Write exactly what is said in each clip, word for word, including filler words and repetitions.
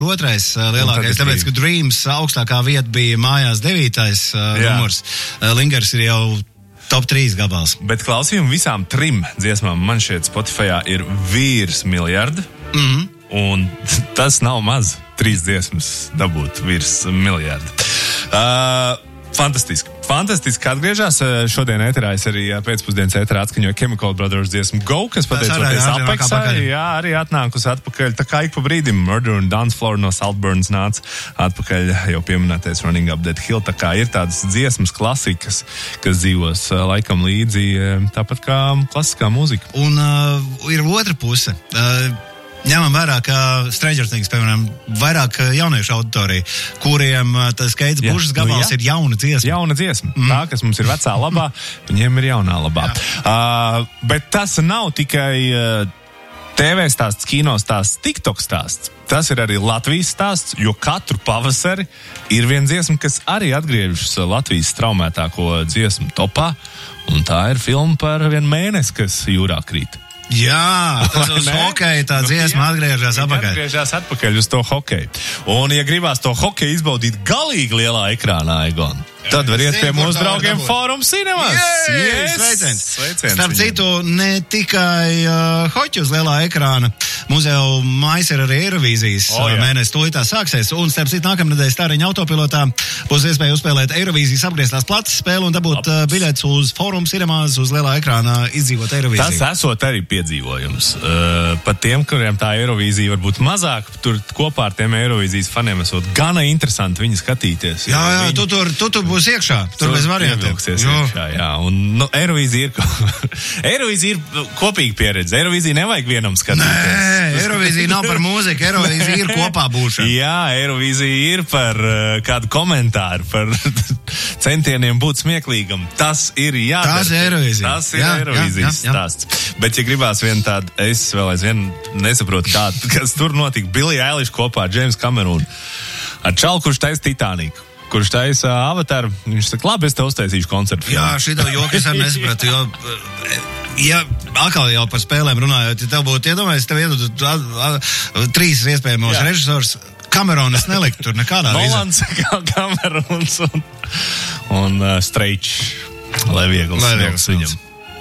otrais lielākais, tāpēc, ka Dreams augstākā vieta bija mājās devītais uh, numurs. Uh, Lingers ir jau top trīs gabals. Bet klausījumu visām trim dziesmām man šeit Spotifyā ir virs miljarda. Mhm. Un tas nav maz. Trīs dziesmas dabūt virs miljarda. Uh, Fantastiski. Fantastiski atgriežās. Šodien ēterā es arī pēcpusdienas ēterā atskaņoju Chemical Brothers dziesmu Go, kas pateicoties Apexai, jā, arī atnākus atpakaļ. Tā kā ik pa brīdim Murder and Dance Floor no Saltburns nāca atpakaļ jau pieminētais Running Up That Hill. Tā kā ir tādas dziesmas klasikas, kas dzīvos laikam līdzi, tāpat kā klasiskā mūzika. Un uh, ir otra puse. Uh, Ņemam vērā, ka Stranger Things, piemēram, vairāk jauniešu auditoriju, kuriem tas Keits Bušas gabals nu, ir jauna dziesma. Jauna dziesma. Mm. Tā, kas mums ir vecā labā, viņiem ir jaunā labā. Uh, bet tas nav tikai uh, T V stāsts, kino stāsts, TikTok stāsts. Tas ir arī Latvijas stāsts, jo katru pavasari ir viena dziesma, kas arī atgriežas Latvijas straumētāko dziesmu topā, un tā ir filma par vienu mēnesi, kas jūrā krīt. Jā, tas uz hokeju tā dziesma atgriežas atpakaļ. Atgriežas atpakaļ uz to hokeju. Un, ja gribās to hokeju izbaudīt galīgi lielā ekrānā, Egon, tad var iet pie mūsu draugiem Forum Cinemas. Yes! Sveiciens! Starp citu, ne tikai uh, hoķi uz lielā ekrāna. Muzeja mājas ir arī Eirovīzijas oh, mēnesis tūlītā sāksies. Un starp citu, nākamnedēļ Stāriņa autopilotā būs iespēja uzspēlēt Eirovīzijas apgrieztās plats spēli un dabūt uh, biļetes uz Forum Cinemas uz lielā ekrāna izdzīvot Eirovīziju. Tas esot arī piedzīvojums. Uh, pat tiem, kuriem tā Eirovīzija varbūt mazāk, tur kopā ar tiem Eirovīzijas faniem esot gana interesanti viņu skatīties. Jā, jā, viņi... tu tur, tu tur būs iekšā, tur bez variantiem. Iekšā, jā, un nu, Eirovīzija ir, Eirovīzija ir kopīga pieredze. Eirovīzija nevajag vienam skatīties. Nē, Eirovīzija nav par mūziku, Eirovīzija ir kopā būšana. Jā, Eirovīzija ir par uh, kādu komentāru, par centieniem būt smieklīgam. Tas ir jādara. Tas ir Eirovīzija. Tas ir jā, Eirovīzijas jā, jā, jā. stāsts. Bet, ja gribās vienu tādu, es vēl aizvien nesaprotu, kā, kas tur notika. Billie Eilish kopā ar James Cameronu. Ar čalu, kurš taisa Titaniku. Kurš taisa Avataru, viņš saka, labi, es te uztaisīšu koncertu. Jā, šito joku es arī nesapratu, jo, ja atkal jau par spēlēm runājot, ja tev būtu iedomājies, tev iedod trīs iespējamos jā. režisors, Kameronas nelikt tur nekādā veidā. Nolans, Kamerons un, un uh, Streičs, lai viegls sniegs viņam.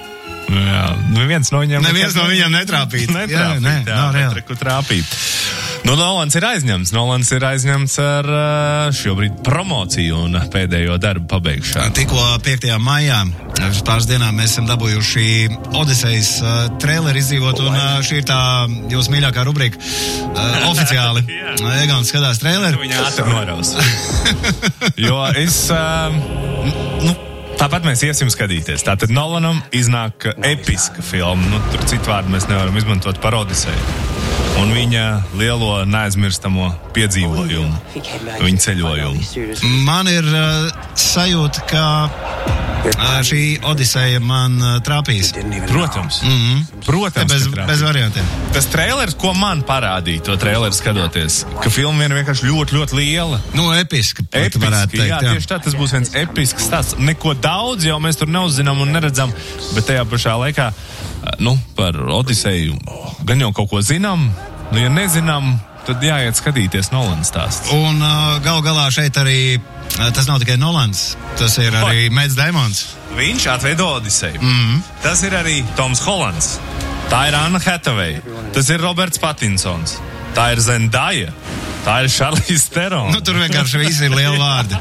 Jā, neviens no viņiem neviens no viņiem netrāpīt. Netrāpīt, jā, nē, jā, nav reāli. Netreku trāpīt. Nu, Nolans ir aizņemts. Nolans ir aizņemts ar šobrīd promociju un pēdējo darbu pabeigšanu. Tikko piektajā maijā, pirms pāris dienām, mēs esam dabūjuši Odisejas uh, traileri izdzīvot, un uh, šī ir tā jūsu mīļākā rubrika uh, oficiāli. Egons skatās traileri. Viņa ātri noraus. Jo es, uh, nu, tāpat mēs iesim skatīties. Tātad Nolanam iznāk episka filma. Nu, tur citu vārdu mēs nevaram izmantot par Odiseju. Un viņa lielo neaizmirstamo piedzīvojumu, viņa ceļojumu. Man ir uh, sajūta, ka uh, šī Odiseja man uh, trāpīs. Protams. Mm-hmm. Protams, bez, bez variantiem. Tas trailers, ko man parādīja, to traileru skatoties, ka filma vien vienkārši ļoti, ļoti liela. Nu, episka. Episki, teikt, jā, jā. Tieši tā, tas būs viens episks stāsts. Neko daudz jau mēs tur neuzzinām un neredzam, bet tajā pašā laikā, nu, par Odiseju gan jau kaut ko zinām. Nu, ja nezinām, tad jāiet skatīties Nolans stāsts. Un uh, gal galā šeit arī, uh, tas nav tikai Nolans, tas ir arī Mads Damons. Viņš atveido Odiseju. Mm-hmm. Tas ir arī Toms Hollands. Tā ir Anna Hathaway. Tas ir Roberts Pattinsons. Tā ir Zendaya. Tā ir Charlize Theron. Nu, tur vienkārši visi ir lieli vārdi.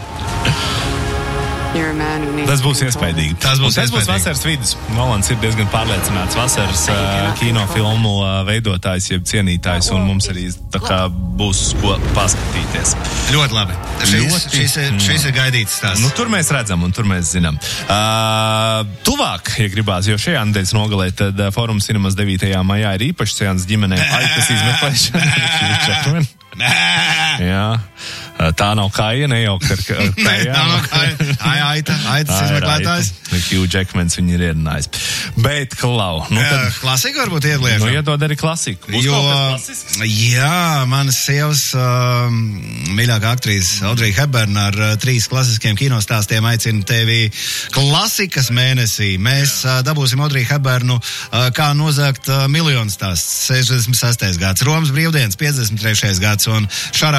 Tas būs iespaidīgi. Tas būs, tas būs vasaras vidus. Nolans ir diezgan pārliecināts vasaras uh, kinofilmu uh, veidotājs, jeb cienītājs, un mums arī tā kā būs ko paskatīties. Ļoti labi. Šis, ļoti, šis, ir, šis ir gaidīts stāsts. Nu, tur mēs redzam un tur mēs zinām. Uh, tuvāk, ja gribās, jo šajā nedēļas nogalē, tad uh, Forum Cinemas devītajā maijā ir īpaši seans ģimenēm aitas izmeklēšana. Jā. Tā nav kāja, nejaukt ar kājām. Tā nav kāja. Ai, aita, aitas izmeklētājs. Hugh Jackmans viņu ir ierunājis. Bet, Klau, nu tad... Klasiku varbūt ieliekam. Nu, iedod arī klasiku. Būs jo, jā, manas sievas uh, mīļākā aktrīze Audrey Hepburn ar uh, trīs klasiskiem kinostāstiem aicina tevi klasikas mēnesī. Mēs uh, dabūsim Audrey Hepburnu uh, kā nozagt uh, miljonu stāsts. sešdesmit sestais gads, Romas brīvdienas, piecdesmit trešais gads un šarā